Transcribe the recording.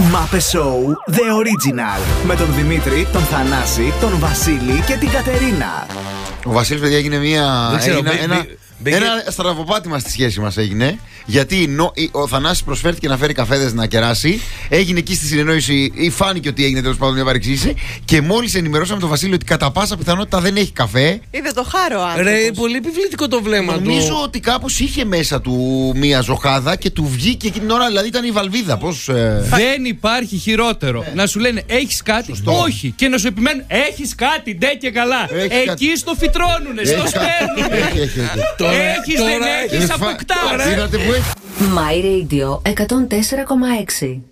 Μάπε Show The Original. Με τον Δημήτρη, τον Θανάση, τον Βασίλη και την Κατερίνα. Ο Βασίλης, παιδιά, έγινε ένα στραβοπάτημα στη σχέση μας έγινε. Γιατί ο Θανάσης προσφέρθηκε να φέρει καφέδες να κεράσει. Έγινε εκεί στη συνεννόηση, ή φάνηκε ότι έγινε τέλος πάντων μια παρεξήγηση. Και μόλις ενημερώσαμε τον Βασίλη ότι κατά πάσα πιθανότητα δεν έχει καφέ. Είδε το χάρο άνθρωπος. Ρε, πολύ επιβλητικό το βλέμμα του. Νομίζω ότι κάπως είχε μέσα του μια ζωχάδα και του βγήκε εκείνη την ώρα, δηλαδή ήταν η βαλβίδα. Δεν υπάρχει χειρότερο. Να σου λένε έχεις κάτι, σωστό. Όχι. Και να σου επιμένουν έχεις κάτι, ντε και καλά. Εκεί στο φυτρώνουνε, στο στέλνουνε. Έχεις, δεν έχεις, αποκτάς. My Radio 104,6.